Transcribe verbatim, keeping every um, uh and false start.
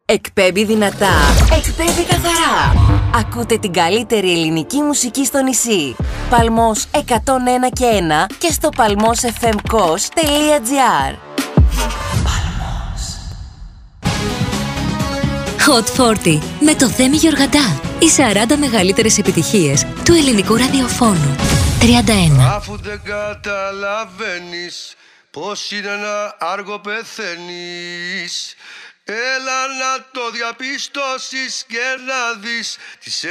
Εκπέμπει δυνατά, εκπέμπει καθαρά. Ακούτε την καλύτερη ελληνική μουσική στο νησί. Παλμός εκατόν ένα και ένα και στο παλμός εφ εμ κος τελεία τζι άρ. Hot σαράντα με το Θέμη Γιοργαντά. Οι σαράντα μεγαλύτερες επιτυχίες του ελληνικού ραδιοφώνου. τριάντα ένα. Αφού δεν καταλαβαίνεις πως είναι ένα άργο πεθαίνεις, έλα να το διαπιστώσεις και να δεις τις